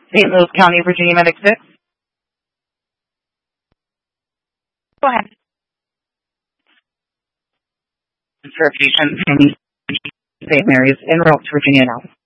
St. Louis County, Virginia Medic 6. Go ahead. For a patient from St. Mary's en route to Virginia now.